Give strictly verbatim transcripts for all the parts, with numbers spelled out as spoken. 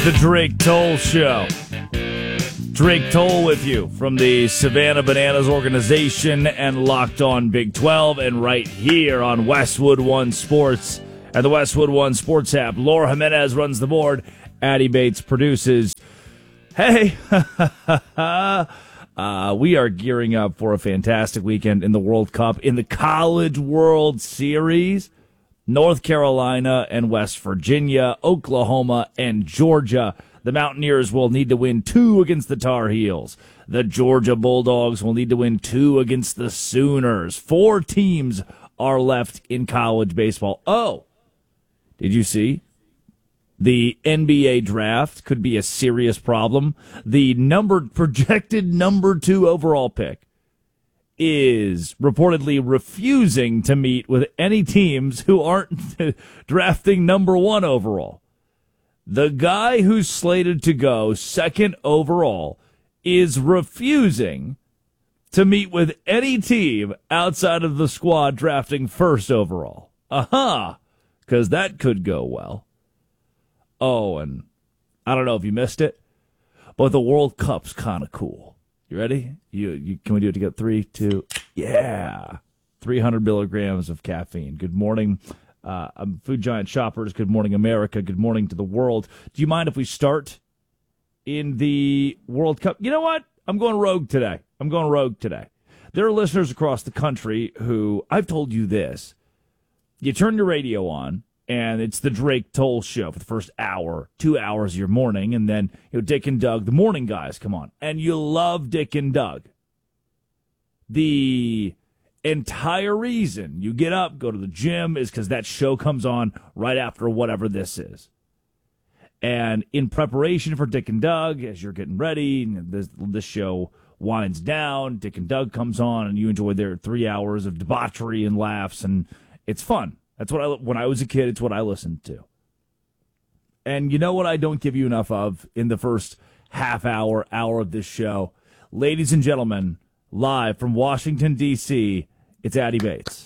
the Drake Toll Show. Drake Toll with you from the Savannah Bananas organization and Locked On Big twelve, and right here on Westwood One Sports and the Westwood One Sports app. Laura Jimenez runs the board. Addie Bates produces. Hey, uh, we are gearing up for a fantastic weekend in the World Cup, in the College World Series. North Carolina and West Virginia, Oklahoma and Georgia. The Mountaineers will need to win two against the Tar Heels. The Georgia Bulldogs will need to win two against the Sooners. Four teams are left in college baseball. Oh, did you see? The N B A draft could be a serious problem. The number projected number two overall pick is reportedly refusing to meet with any teams who aren't drafting number one overall. The guy who's slated to go second overall is refusing to meet with any team outside of the squad drafting first overall. Aha! Because that could go well. Oh, and I don't know if you missed it, but the World Cup's kind of cool. You ready? You, you can we do it together? Three, two, yeah. three hundred milligrams of caffeine. Good morning, uh, Food Giant shoppers. Good morning, America. Good morning to the world. Do you mind if we start in the World Cup? You know what? I'm going rogue today. I'm going rogue today. There are listeners across the country who, I've told you this. You turn your radio on, and it's the Drake Toll Show for the first hour, two hours of your morning, and then you know Dick and Doug, the morning guys, come on. And you love Dick and Doug. The entire reason you get up, go to the gym, is because that show comes on right after whatever this is. And in preparation for Dick and Doug, as you're getting ready, and this, this show winds down, Dick and Doug comes on, and you enjoy their three hours of debauchery and laughs, and it's fun. That's what I, when I was a kid, it's what I listened to. And you know what I don't give you enough of in the first half hour, hour of this show? Ladies and gentlemen, live from Washington, D C, it's Addie Bates.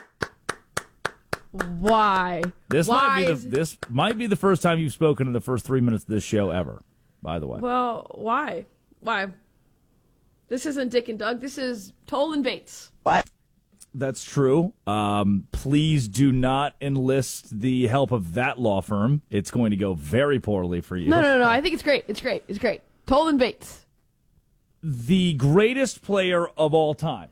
Why? This Why might be the, is... this might be the first time you've spoken in the first three minutes of this show ever, by the way. Well, why? Why? This isn't Dick and Doug. This is Toll and Bates. What? That's true. Um, please do not enlist the help of that law firm. It's going to go very poorly for you. No, no, no. I think it's great. It's great. It's great. Toll and Bates. The greatest player of all time,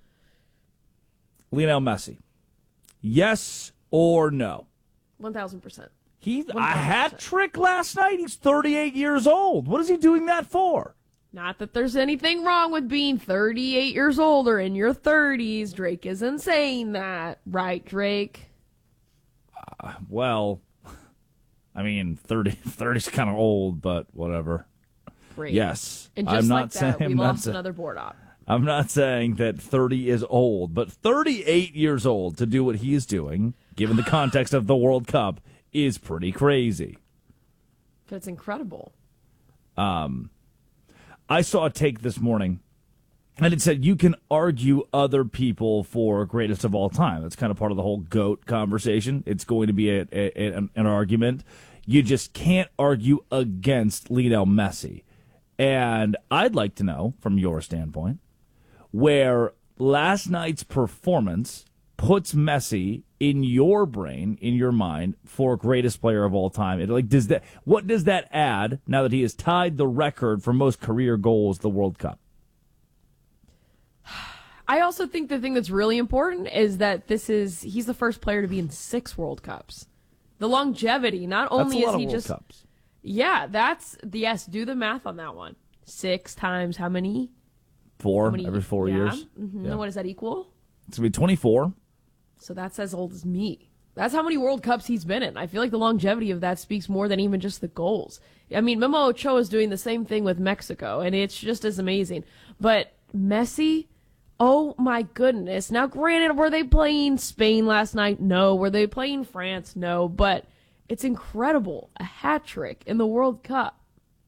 Lionel Messi. Yes or no? one thousand percent. He a hat trick last night. He's thirty-eight years old. What is he doing that for? Not that there's anything wrong with being thirty-eight years old or in your thirties. Drake isn't saying that. Right, Drake? Uh, well, I mean, thirty, thirty's kind of old, but whatever. Great. Yes. And just I'm like not that, saying, we I'm lost not another board op. I'm not saying that thirty is old, but thirty-eight years old to do what he is doing, given the context of the World Cup, is pretty crazy. But it's incredible. Um... I saw a take this morning, and it said you can argue other people for greatest of all time. That's kind of part of the whole GOAT conversation. It's going to be a, a, an, an argument. You just can't argue against Lionel Messi. And I'd like to know, from your standpoint, where last night's performance puts Messi in your brain, in your mind, for greatest player of all time. It, like, does that? What does that add now that he has tied the record for most career goals the World Cup? I also think the thing that's really important is that this is he's the first player to be in six World Cups. The longevity, not only that's a lot is he of World just Cups. Yeah, that's yes, do the math on that one. Six times how many? Four how many, every four yeah. years. Mm-hmm. Yeah. What does that equal? It's going to be twenty-four. So that's as old as me. That's how many World Cups he's been in. I feel like the longevity of that speaks more than even just the goals. I mean, Memo Ochoa is doing the same thing with Mexico, and it's just as amazing. But Messi, oh my goodness. Now, granted, were they playing Spain last night? No. Were they playing France? No. But it's incredible. A hat trick in the World Cup.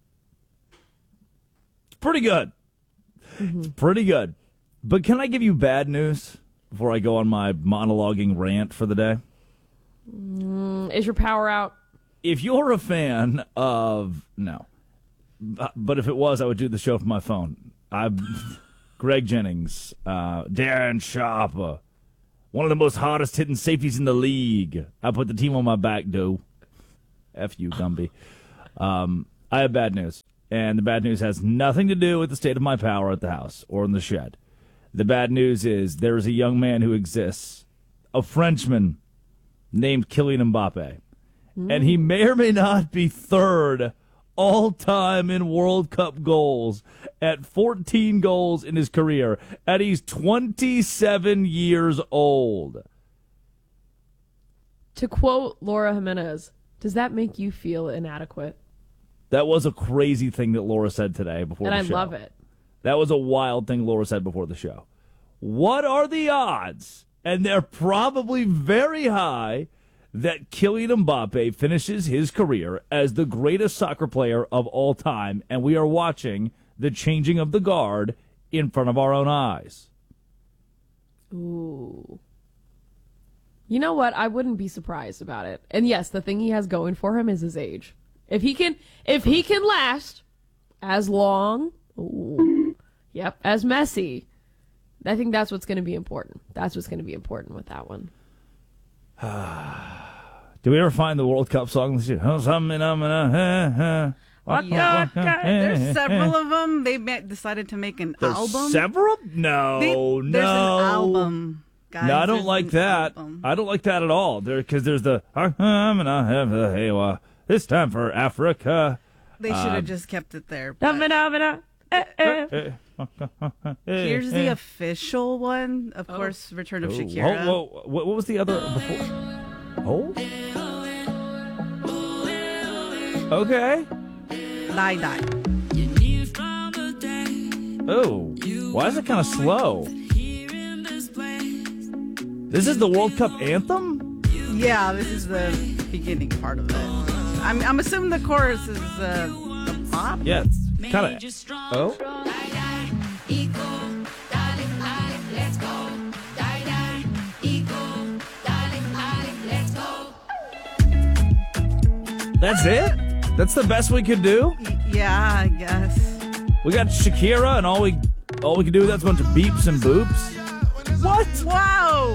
It's pretty good. Mm-hmm. It's pretty good. But can I give you bad news before I go on my monologuing rant for the day? Mm, is your power out? if you're a fan of no, but if it was, I would do the show from my phone. I, Greg Jennings, uh, Darren Sharp, uh, one of the most hardest hitting safeties in the league. I put the team on my back, dude. F you, Gumby. Um, I have bad news, and the bad news has nothing to do with the state of my power at the house or in the shed. The bad news is there is a young man who exists, a Frenchman named Kylian Mbappe, mm. and he may or may not be third all-time in World Cup goals at fourteen goals in his career, and he's twenty-seven years old. To quote Laura Jimenez, does that make you feel inadequate? That was a crazy thing that Laura said today before and the I show. And I love it. That was a wild thing Laura said before the show. What are the odds, and they're probably very high, that Kylian Mbappe finishes his career as the greatest soccer player of all time, and we are watching the changing of the guard in front of our own eyes? Ooh. You know what? I wouldn't be surprised about it. And yes, the thing he has going for him is his age. If he can, if he can last as long, ooh, yep, as Messi, I think that's what's going to be important. That's what's going to be important with that one. Do we ever find the World Cup song this year? Yeah, there's several of them. They decided to make an There's album. Several? No, they, no. There's an album. Guys, no, I don't there's like that. Album. I don't like that at all. There, because there's the this time for Africa. They should have uh, just kept it there. Here's the official one, of oh. course. Return of Shakira. Whoa, whoa, what was the other before? Oh, okay. Die, die. Oh, why is it kind of slow? This is the World Cup anthem? Yeah, this is the beginning part of it. I'm, I'm assuming the chorus is uh, the pop? Yeah, it's kind of... Oh? That's it? That's the best we could do? Yeah, I guess. We got Shakira, and all we all we can do with that's a bunch of beeps and boops? What? Wow!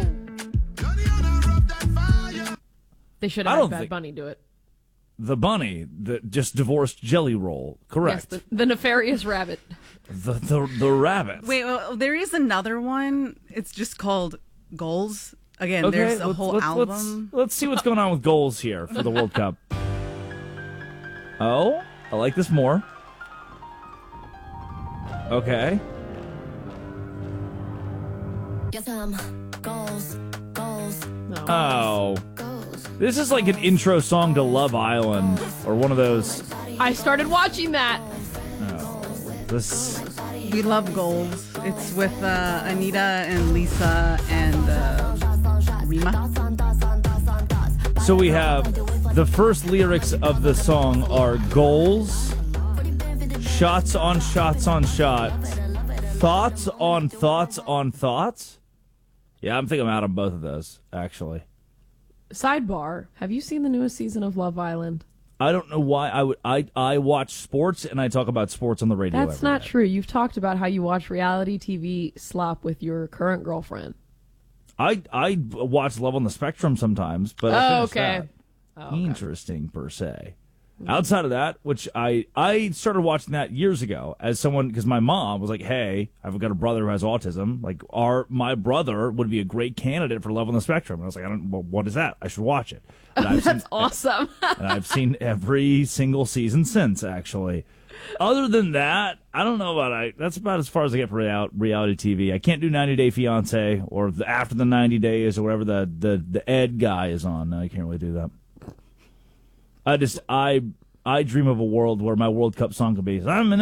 They should have had Bad Bunny do it. The bunny that just divorced Jelly Roll, correct? Yes, the, the nefarious rabbit. The the the rabbit. Wait, well, there is another one. It's just called Goals. Again, okay, there's a let's, whole let's, album. Let's, let's see what's going on with Goals here for the World Cup. Oh, I like this more. Okay. Yes, um, goals, goals. No. Oh. This is like an intro song to Love Island, or one of those. I started watching that. Oh, this. We love Goals. It's with uh, Anita and Lisa and uh, Rima. So we have the first lyrics of the song are goals, shots on shots on shots, thoughts on thoughts on thoughts. Yeah, I'm thinking I'm out on both of those, actually. Sidebar, have you seen the newest season of Love Island? I don't know why I would. I I watch sports and I talk about sports on the radio. That's every not day. true. You've talked about how you watch reality T V slop with your current girlfriend. I I watch Love on the Spectrum sometimes, but I oh, finished okay. that. Oh, okay. Interesting per se. Outside of that, which I I started watching that years ago as someone, because my mom was like, "Hey, I've got a brother who has autism. Like, our my brother would be a great candidate for Love on the Spectrum." And I was like, "I don't. Well, what is that? I should watch it." And I've That's seen, awesome. and I've seen every single season since. Actually, other than that, I don't know about I. That's about as far as I get for real, reality T V. I can't do ninety Day Fiance or the, after the ninety days or whatever the the the Ed guy is on. I can't really do that. I just I I dream of a world where my World Cup song could be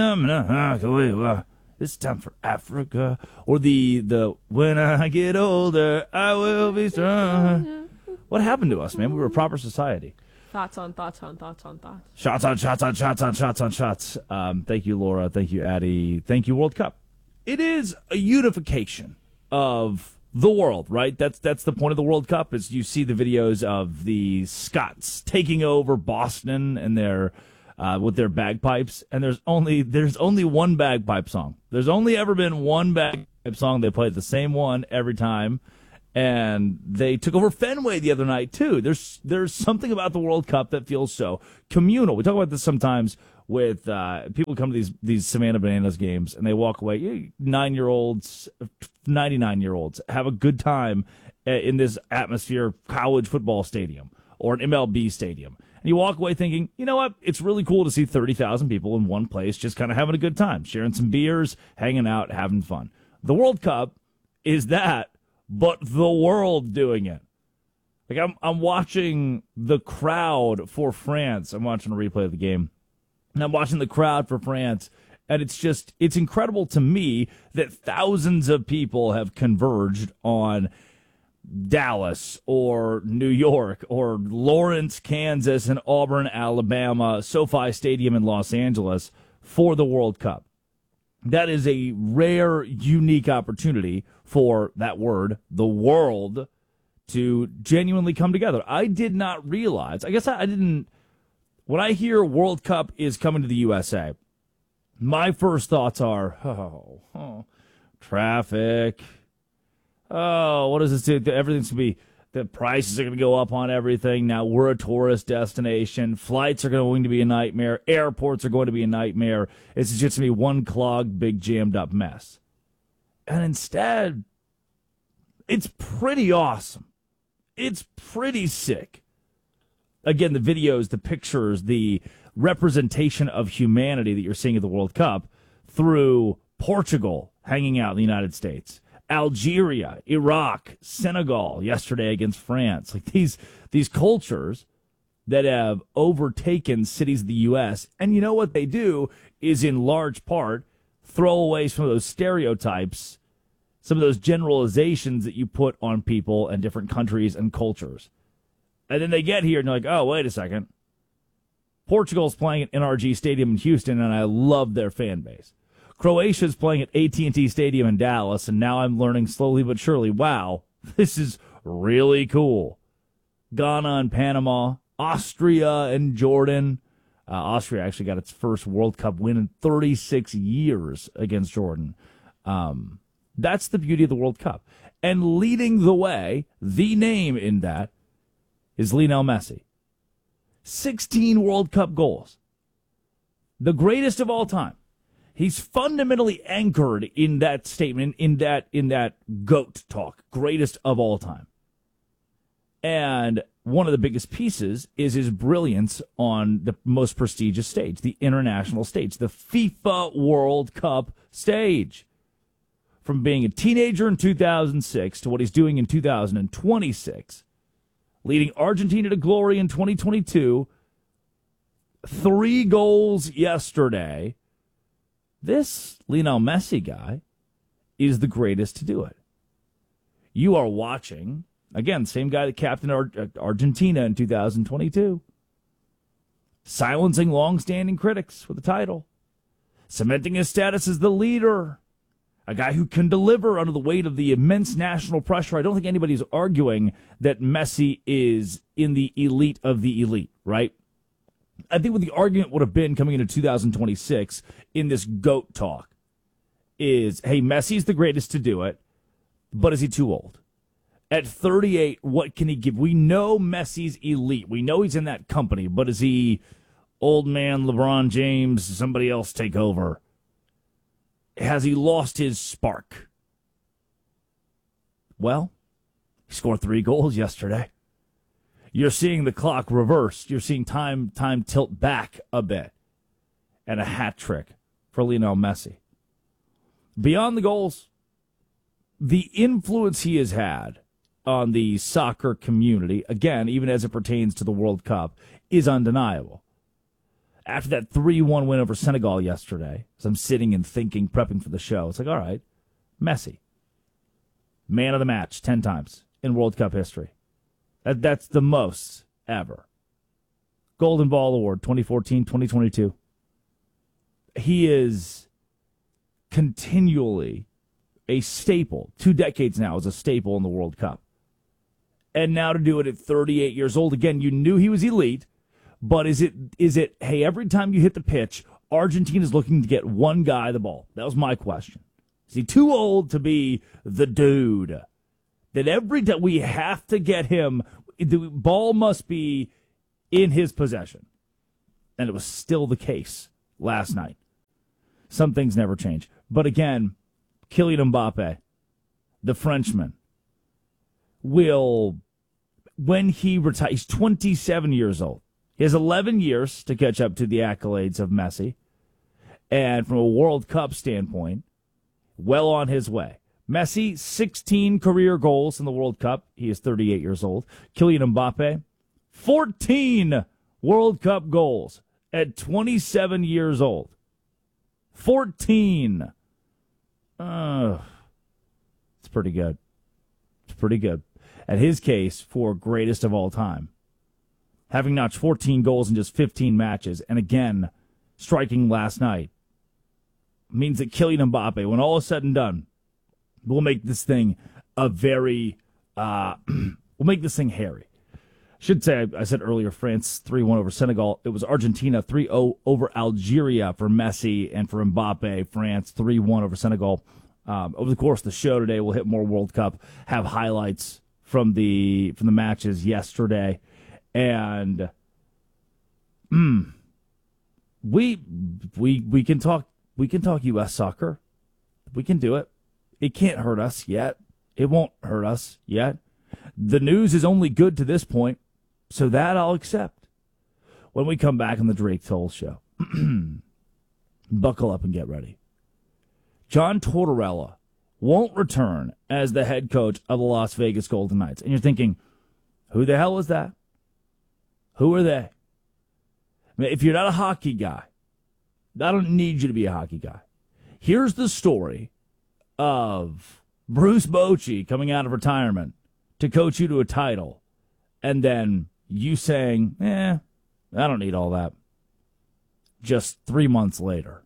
"It's time for Africa," or the the "When I get older, I will be strong." What happened to us, man? We were a proper society. Thoughts on thoughts on thoughts on thoughts. Shots on shots on shots on shots on shots. Um, thank you, Laura. Thank you, Addie. Thank you, World Cup. It is a unification of the world, right? That's that's the point of the World Cup is you see the videos of the Scots taking over Boston and their uh, with their bagpipes, and there's only there's only one bagpipe song. There's only ever been one bagpipe song. They play the same one every time, and they took over Fenway the other night too. There's there's something about the World Cup that feels so communal. We talk about this sometimes with uh, people come to these these Savannah Bananas games and they walk away. Nine-year-olds, ninety-nine-year-olds have a good time in this atmosphere, college football stadium or an M L B stadium. And you walk away thinking, you know what? It's really cool to see thirty thousand people in one place just kind of having a good time, sharing some beers, hanging out, having fun. The World Cup is that, but the world doing it. Like I'm, I'm watching the crowd for France. I'm watching a replay of the game. And I'm watching the crowd for France, and it's just, it's incredible to me that thousands of people have converged on Dallas or New York or Lawrence, Kansas, and Auburn, Alabama, SoFi Stadium in Los Angeles for the World Cup. That is a rare, unique opportunity for that word, the world, to genuinely come together. I did not realize, I guess I, I didn't, when I hear World Cup is coming to the U S A, my first thoughts are, oh, oh traffic. Oh, what does this do? Everything's going to be, the prices are going to go up on everything. Now we're a tourist destination. Flights are going to be a nightmare. Airports are going to be a nightmare. It's just going to be one clogged, big, jammed up mess. And instead, it's pretty awesome. It's pretty sick. Again, the videos, the pictures, the representation of humanity that you're seeing at the World Cup through Portugal hanging out in the United States, Algeria, Iraq, Senegal yesterday against France. Like these these cultures that have overtaken cities of the U S. And you know what they do is in large part throw away some of those stereotypes, some of those generalizations that you put on people and different countries and cultures. And then they get here and they're like, oh, wait a second. Portugal's playing at N R G Stadium in Houston, and I love their fan base. Croatia's playing at A T and T Stadium in Dallas, and now I'm learning slowly but surely, wow, this is really cool. Ghana and Panama, Austria and Jordan. Uh, Austria actually got its first World Cup win in thirty-six years against Jordan. Um, that's the beauty of the World Cup. And leading the way, the name in that, is Lionel Messi. sixteen World Cup goals. The greatest of all time. He's fundamentally anchored in that statement, in that in that GOAT talk, greatest of all time. And one of the biggest pieces is his brilliance on the most prestigious stage, the international stage, the FIFA World Cup stage. From being a teenager in two thousand six to what he's doing in two thousand twenty-six, leading Argentina to glory in twenty twenty-two, three goals yesterday. This Lionel Messi guy is the greatest to do it. You are watching, again, same guy that captained Ar- Argentina in two thousand twenty-two, silencing long-standing critics with the title, cementing his status as the leader, a guy who can deliver under the weight of the immense national pressure. I don't think anybody's arguing that Messi is in the elite of the elite, right? I think what the argument would have been coming into two thousand twenty-six in this GOAT talk is, hey, Messi's the greatest to do it, but is he too old? At thirty-eight, what can he give? We know Messi's elite. We know he's in that company, but is he old man LeBron James, somebody else take over? Has he lost his spark? Well, he scored three goals yesterday. You're seeing the clock reversed. You're seeing time time tilt back a bit. And a hat trick for Lionel Messi. Beyond the goals, the influence he has had on the soccer community, again, even as it pertains to the World Cup, is undeniable. After that three one win over Senegal yesterday, as I'm sitting and thinking, prepping for the show, it's like, all right, Messi, man of the match ten times in World Cup history. That, that's the most ever. Golden Ball Award, twenty fourteen, twenty twenty-two. He is continually a staple, two decades now as a staple in the World Cup. And now to do it at thirty-eight years old, again, you knew he was elite, but is it, is it, hey, every time you hit the pitch, Argentina's looking to get one guy the ball? That was my question. Is he too old to be the dude? That every time we have to get him, the ball must be in his possession. And it was still the case last night. Some things never change. But again, Kylian Mbappe, the Frenchman, will, when he retires, he's twenty-seven years old. He has eleven years to catch up to the accolades of Messi. And from a World Cup standpoint, well on his way. Messi, sixteen career goals in the World Cup. He is thirty-eight years old. Kylian Mbappe, fourteen World Cup goals at twenty-seven years old. fourteen. Uh, it's pretty good. It's pretty good. At his case, for greatest of all time. Having notched fourteen goals in just fifteen matches, and again, striking last night, means that Kylian Mbappe, when all is said and done, will make this thing a very, uh, will make this thing hairy. Should say, I said earlier, France three one over Senegal. It was Argentina three oh over Algeria for Messi, and for Mbappe, France three one over Senegal. Um, over the course of the show today, we'll hit more World Cup, have highlights from the from the matches yesterday, and mm, we we we can talk we can talk U S soccer. We can do it. It can't hurt us yet. It won't hurt us yet. The news is only good to this point. So that I'll accept. When we come back on the Drake Toll Show, buckle up and get ready. John Tortorella won't return as the head coach of the Las Vegas Golden Knights. And you're thinking, who the hell is that? Who are they? I mean, if you're not a hockey guy, I don't need you to be a hockey guy. Here's the story of Bruce Bochy coming out of retirement to coach you to a title, and then you saying, eh, I don't need all that. Just three months later.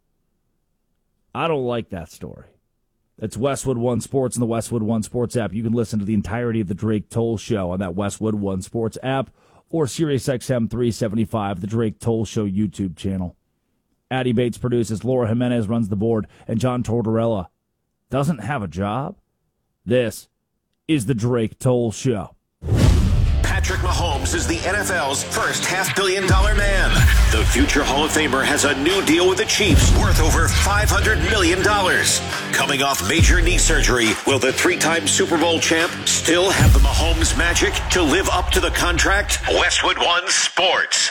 I don't like that story. It's Westwood One Sports and the Westwood One Sports app. You can listen to the entirety of the Drake Toll Show on that Westwood One Sports app or SiriusXM three seventy-five, the Drake Toll Show YouTube channel. Addie Bates produces, Laura Jimenez runs the board, and John Tortorella doesn't have a job? This is the Drake Toll Show. Patrick Mahomes is the N F L's first half-billion dollar man. The future Hall of Famer has a new deal with the Chiefs worth over five hundred million dollars. Coming off major knee surgery, will the three-time Super Bowl champ still have the Mahomes magic to live up to the contract? Westwood One Sports.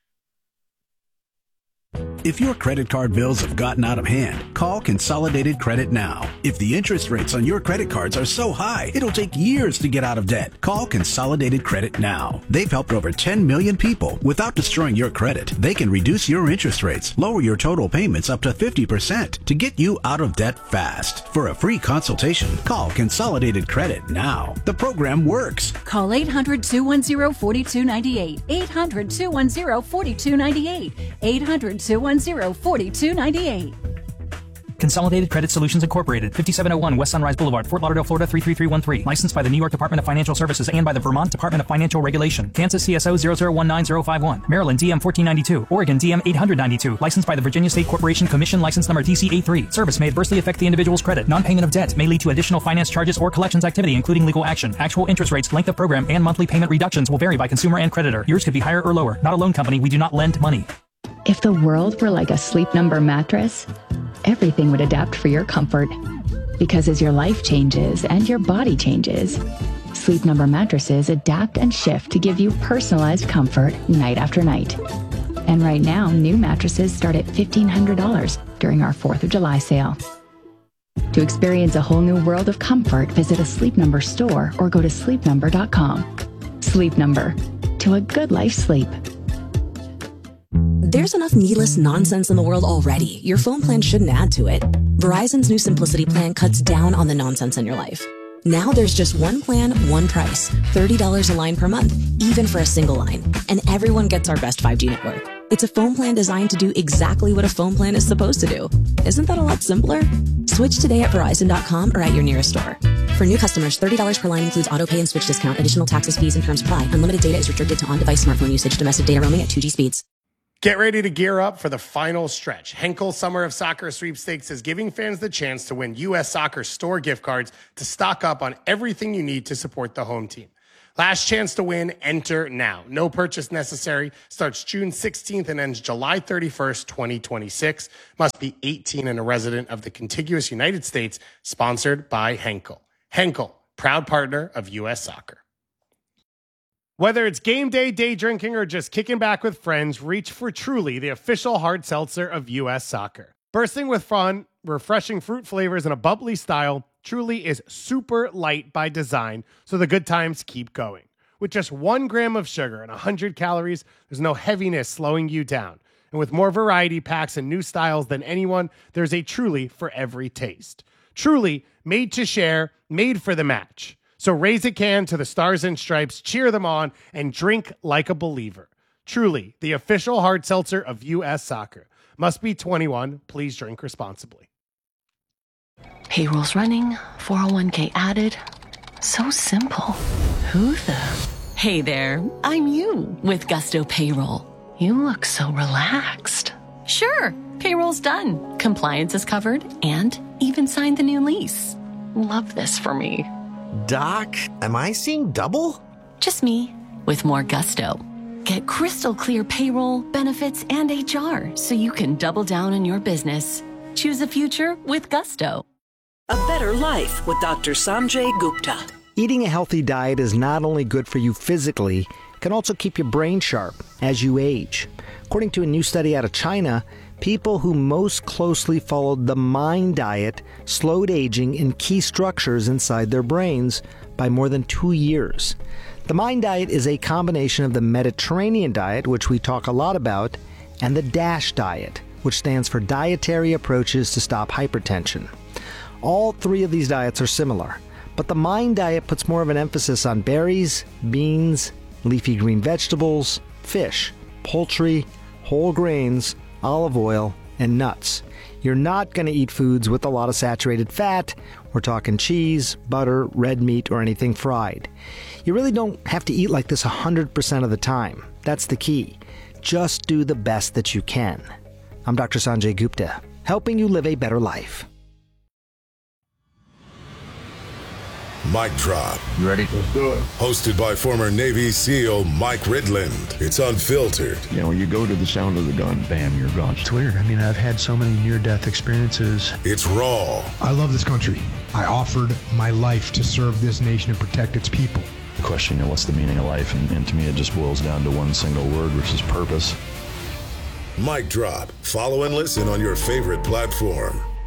If your credit card bills have gotten out of hand, call Consolidated Credit now. If the interest rates on your credit cards are so high, it'll take years to get out of debt. Call Consolidated Credit now. They've helped over ten million people without destroying your credit. They can reduce your interest rates, lower your total payments up to fifty percent to get you out of debt fast. For a free consultation, call Consolidated Credit now. The program works. Call eight hundred, two one zero, four two nine eight. eight hundred, two one zero, four two nine eight. eight hundred, two one zero, four two nine eight. Consolidated Credit Solutions Incorporated, fifty-seven oh one West Sunrise Boulevard, Fort Lauderdale, Florida three three three one three. Licensed by the New York Department of Financial Services and by the Vermont Department of Financial Regulation. Kansas C S O zero zero one nine zero five one. Maryland D M fourteen ninety-two. Oregon D M eight ninety-two. Licensed by the Virginia State Corporation Commission. License number T C A three. Service may adversely affect the individual's credit. Non-payment of debt may lead to additional finance charges or collections activity, including legal action. Actual interest rates, length of program, and monthly payment reductions will vary by consumer and creditor. Yours could be higher or lower. Not a loan company. We do not lend money. If the world were like a Sleep Number mattress, everything would adapt for your comfort. Because as your life changes and your body changes, Sleep Number mattresses adapt and shift to give you personalized comfort night after night. And right now, new mattresses start at fifteen hundred dollars during our fourth of July sale. To experience a whole new world of comfort, visit a Sleep Number store or go to sleep number dot com. Sleep Number. To a good life sleep. There's enough needless nonsense in the world already. Your phone plan shouldn't add to it. Verizon's new Simplicity plan cuts down on the nonsense in your life. Now there's just one plan, one price. thirty dollars a line per month, even for a single line. And everyone gets our best five G network. It's a phone plan designed to do exactly what a phone plan is supposed to do. Isn't that a lot simpler? Switch today at Verizon dot com or at your nearest store. For new customers, thirty dollars per line includes auto pay and switch discount. Additional taxes, fees, and terms apply. Unlimited data is restricted to on-device smartphone usage. Domestic data roaming at two G speeds. Get ready to gear up for the final stretch. Henkel Summer of Soccer Sweepstakes is giving fans the chance to win U S Soccer store gift cards to stock up on everything you need to support the home team. Last chance to win, enter now. No purchase necessary. Starts June sixteenth and ends July thirty-first, twenty twenty-six. Must be eighteen and a resident of the contiguous United States. Sponsored by Henkel. Henkel, proud partner of U S Soccer. Whether it's game day, day drinking, or just kicking back with friends, reach for Truly, the official hard seltzer of U S Soccer. Bursting with fun, refreshing fruit flavors, and a bubbly style, Truly is super light by design, so the good times keep going. With just one gram of sugar and one hundred calories, there's no heaviness slowing you down. And with more variety packs and new styles than anyone, there's a Truly for every taste. Truly, made to share, made for the match. So raise a can to the Stars and Stripes, cheer them on, and drink like a believer. Truly, the official hard seltzer of U S Soccer. Must be twenty-one. Please drink responsibly. Payroll's running, four oh one k added. So simple. Who the? Hey there, I'm you with Gusto Payroll. You look so relaxed. Sure, payroll's done. Compliance is covered and even signed the new lease. Love this for me. Doc, am I seeing double? Just me, with more gusto. Get crystal clear payroll, benefits, and H R so you can double down on your business. Choose a future with gusto. A better life with Doctor Sanjay Gupta. Eating a healthy diet is not only good for you physically, it can also keep your brain sharp as you age. According to a new study out of China, people who most closely followed the MIND diet slowed aging in key structures inside their brains by more than two years. The MIND diet is a combination of the Mediterranean diet, which we talk a lot about, and the DASH diet, which stands for Dietary Approaches to Stop Hypertension. All three of these diets are similar, but the MIND diet puts more of an emphasis on berries, beans, leafy green vegetables, fish, poultry, whole grains, olive oil, and nuts. You're not going to eat foods with a lot of saturated fat. We're talking cheese, butter, red meat, or anything fried. You really don't have to eat like this one hundred percent of the time. That's the key. Just do the best that you can. I'm Doctor Sanjay Gupta, helping you live a better life. Mic Drop. You ready? Let's do it. Hosted by former Navy SEAL Mike Ridland. It's unfiltered. You know, you go to the sound of the gun, bam, you're gone. It's weird. I mean, I've had so many near-death experiences. It's raw. I love this country. I offered my life to serve this nation and protect its people. The question, you know, what's the meaning of life? And, and to me, it just boils down to one single word, which is purpose. Mic Drop. Follow and listen on your favorite platform.